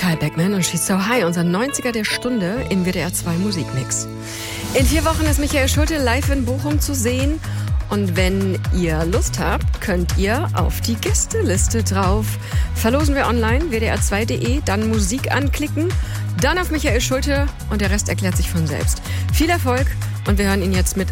Kyle Beckman und She's So High, unser 90er der Stunde im WDR 2 Musikmix. In 4 Wochen ist Michael Schulte live in Bochum zu sehen. Und wenn ihr Lust habt, könnt ihr auf die Gästeliste drauf. Verlosen wir online, wdr2.de, dann Musik anklicken, dann auf Michael Schulte und der Rest erklärt sich von selbst. Viel Erfolg und wir hören ihn jetzt mit